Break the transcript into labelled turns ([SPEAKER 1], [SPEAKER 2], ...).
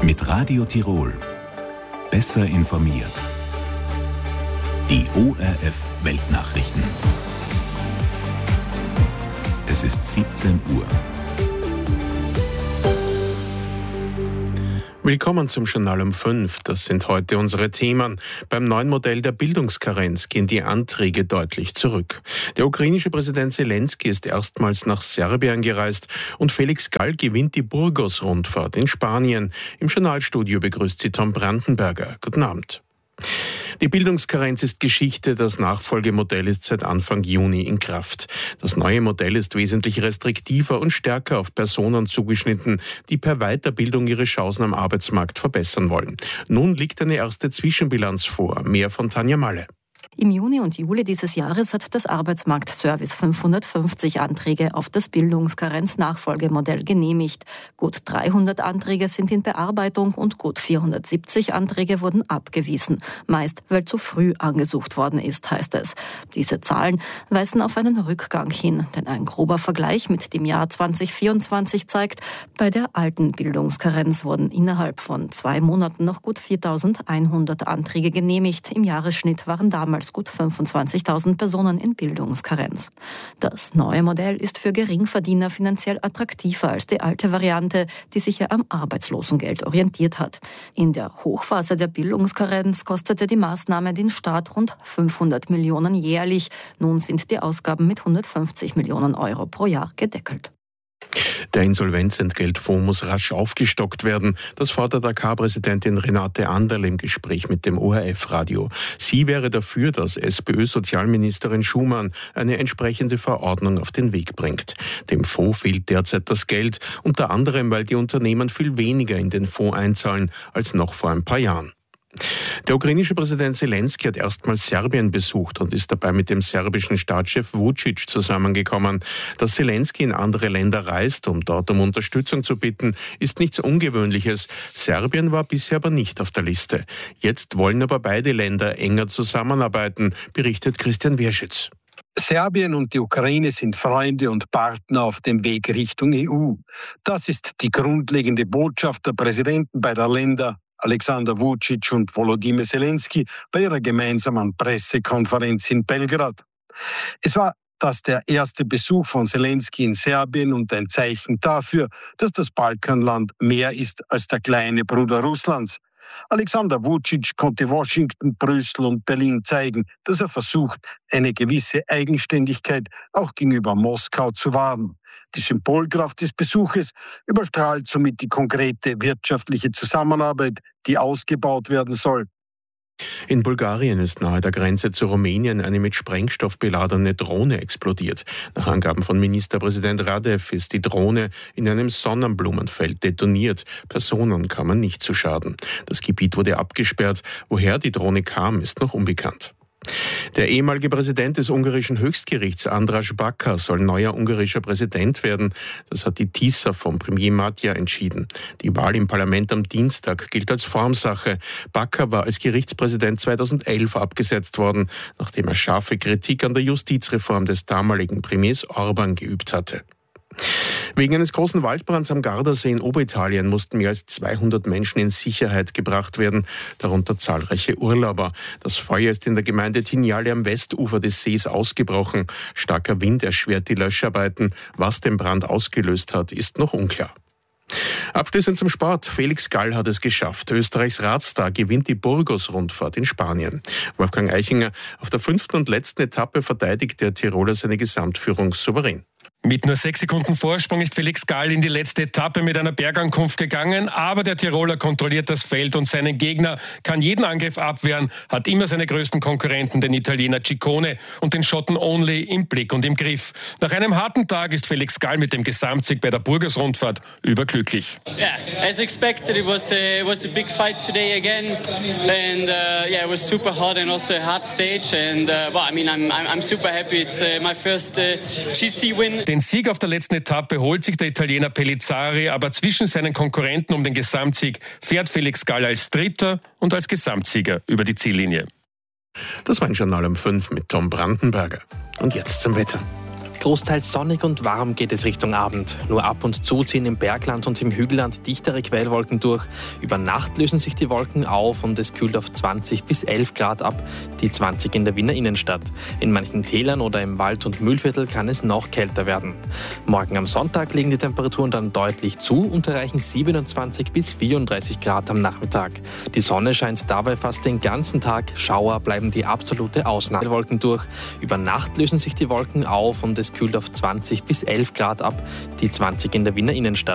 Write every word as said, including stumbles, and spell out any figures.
[SPEAKER 1] Mit Radio Tirol. Besser informiert. Die O R F Weltnachrichten. Es ist siebzehn Uhr.
[SPEAKER 2] Willkommen zum Journal um fünf. Das sind heute unsere Themen. Beim neuen Modell der Bildungskarenz gehen die Anträge deutlich zurück. Der ukrainische Präsident Zelensky ist erstmals nach Serbien gereist und Felix Gall gewinnt die Burgos-Rundfahrt in Spanien. Im Journalstudio begrüßt sie Tom Brandenberger. Guten Abend. Die Bildungskarenz ist Geschichte, das Nachfolgemodell ist seit Anfang Juni in Kraft. Das neue Modell ist wesentlich restriktiver und stärker auf Personen zugeschnitten, die per Weiterbildung ihre Chancen am Arbeitsmarkt verbessern wollen. Nun liegt eine erste Zwischenbilanz vor. Mehr von Tanja Malle.
[SPEAKER 3] Im Juni und Juli dieses Jahres hat das Arbeitsmarktservice fünfhundertfünfzig Anträge auf das Bildungskarenz-Nachfolgemodell genehmigt. Gut dreihundert Anträge sind in Bearbeitung und gut vierhundertsiebzig Anträge wurden abgewiesen. Meist, weil zu früh angesucht worden ist, heißt es. Diese Zahlen weisen auf einen Rückgang hin, denn ein grober Vergleich mit dem Jahr zweitausendvierundzwanzig zeigt, bei der alten Bildungskarenz wurden innerhalb von zwei Monaten noch gut viertausendeinhundert Anträge genehmigt. Im Jahresschnitt waren damals gut fünfundzwanzigtausend Personen in Bildungskarenz. Das neue Modell ist für Geringverdiener finanziell attraktiver als die alte Variante, die sich ja am Arbeitslosengeld orientiert hat. In der Hochphase der Bildungskarenz kostete die Maßnahme den Staat rund fünfhundert Millionen jährlich. Nun sind die Ausgaben mit hundertfünfzig Millionen Euro pro Jahr gedeckelt.
[SPEAKER 2] Der Insolvenzentgeltfonds muss rasch aufgestockt werden. Das fordert A K-Präsidentin Renate Anderl im Gespräch mit dem O R F-Radio. Sie wäre dafür, dass SPÖ-Sozialministerin Schumann eine entsprechende Verordnung auf den Weg bringt. Dem Fonds fehlt derzeit das Geld, unter anderem, weil die Unternehmen viel weniger in den Fonds einzahlen als noch vor ein paar Jahren. Der ukrainische Präsident Zelensky hat erstmals Serbien besucht und ist dabei mit dem serbischen Staatschef Vučić zusammengekommen. Dass Zelensky in andere Länder reist, um dort um Unterstützung zu bitten, ist nichts Ungewöhnliches. Serbien war bisher aber nicht auf der Liste. Jetzt wollen aber beide Länder enger zusammenarbeiten, berichtet Christian Wierschitz.
[SPEAKER 4] Serbien und die Ukraine sind Freunde und Partner auf dem Weg Richtung E U. Das ist die grundlegende Botschaft der Präsidenten beider Länder, Alexander Vučić und Volodymyr Zelensky, bei ihrer gemeinsamen Pressekonferenz in Belgrad. Es war das der erste Besuch von Zelensky in Serbien und ein Zeichen dafür, dass das Balkanland mehr ist als der kleine Bruder Russlands. Alexander Vučić konnte Washington, Brüssel und Berlin zeigen, dass er versucht, eine gewisse Eigenständigkeit auch gegenüber Moskau zu wahren. Die Symbolkraft des Besuches überstrahlt somit die konkrete wirtschaftliche Zusammenarbeit, die ausgebaut werden soll.
[SPEAKER 2] In Bulgarien ist nahe der Grenze zu Rumänien eine mit Sprengstoff beladene Drohne explodiert. Nach Angaben von Ministerpräsident Radev ist die Drohne in einem Sonnenblumenfeld detoniert. Personen kamen nicht zu Schaden. Das Gebiet wurde abgesperrt. Woher die Drohne kam, ist noch unbekannt. Der ehemalige Präsident des ungarischen Höchstgerichts, András Baka, soll neuer ungarischer Präsident werden. Das hat die TISA vom Premier Matya entschieden. Die Wahl im Parlament am Dienstag gilt als Formsache. Baka war als Gerichtspräsident zweitausendelf abgesetzt worden, nachdem er scharfe Kritik an der Justizreform des damaligen Premiers Orbán geübt hatte. Wegen eines großen Waldbrands am Gardasee in Oberitalien mussten mehr als zweihundert Menschen in Sicherheit gebracht werden, darunter zahlreiche Urlauber. Das Feuer ist in der Gemeinde Tinjale am Westufer des Sees ausgebrochen. Starker Wind erschwert die Löscharbeiten. Was den Brand ausgelöst hat, ist noch unklar. Abschließend zum Sport. Felix Gall hat es geschafft. Österreichs Radstar gewinnt die Burgos-Rundfahrt in Spanien. Wolfgang Eichinger, auf der fünften und letzten Etappe verteidigt der Tiroler seine Gesamtführung souverän.
[SPEAKER 5] Mit nur sechs Sekunden Vorsprung ist Felix Gall in die letzte Etappe mit einer Bergankunft gegangen, aber der Tiroler kontrolliert das Feld und seinen Gegner, kann jeden Angriff abwehren, hat immer seine größten Konkurrenten, den Italiener Ciccone und den Schotten Only, im Blick und im Griff. Nach einem harten Tag ist Felix Gall mit dem Gesamtsieg bei der Burgos-Rundfahrt überglücklich.
[SPEAKER 6] Yeah, as expected, it was a, it was a big fight today again, and uh, yeah, it was super hot and also a hard stage, and uh, well, I mean, I'm I'm, I'm super happy. It's uh, my first uh, G C win.
[SPEAKER 5] Den Sieg auf der letzten Etappe holt sich der Italiener Pellizzari, aber zwischen seinen Konkurrenten um den Gesamtsieg fährt Felix Gall als Dritter und als Gesamtsieger über die Ziellinie.
[SPEAKER 2] Das war ein Journal um fünf mit Tom Brandenberger. Und jetzt zum Wetter.
[SPEAKER 7] Großteils sonnig und warm geht es Richtung Abend. Nur ab und zu ziehen im Bergland und im Hügelland dichtere Quellwolken durch. Über Nacht lösen sich die Wolken auf und es kühlt auf zwanzig bis elf Grad ab, die zwanzig in der Wiener Innenstadt. In manchen Tälern oder im Wald- und Mühlviertel kann es noch kälter werden. Morgen am Sonntag legen die Temperaturen dann deutlich zu und erreichen siebenundzwanzig bis vierunddreißig Grad am Nachmittag. Die Sonne scheint dabei fast den ganzen Tag, Schauer bleiben die absolute Ausnahme. Wolken durch. Über Nacht lösen sich die Wolken auf und es kühlt auf zwanzig bis elf Grad ab, die zwanzig in der Wiener Innenstadt.